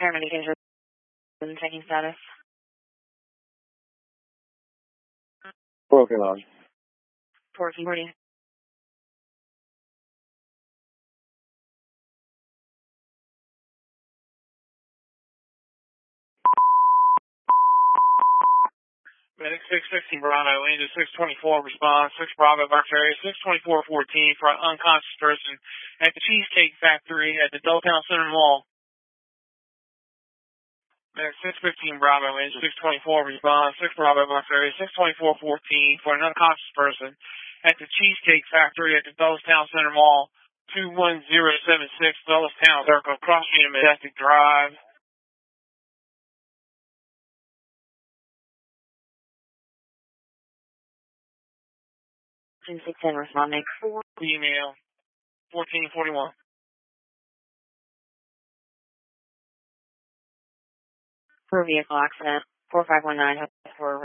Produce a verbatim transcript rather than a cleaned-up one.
Paramedic injured. Checking status. Broken on. Porky, ready. Medic six fifteen Bravo, engine six twenty-four, response, six Bravo, Box Area, six twenty-four fourteen for an unconscious person at the Cheesecake Factory at the Dolltown Center Mall. Medic six fifteen Bravo, engine six twenty-four, response, six Bravo, Box Area, six twenty-four fourteen for an unconscious person at the Cheesecake Factory at the Dolltown Center Mall, two one zero seven six Dolltown Circle, Cross Street and Majestic Drive. two six ten, responding. Email fourteen forty-one. For vehicle accident, four five one nine for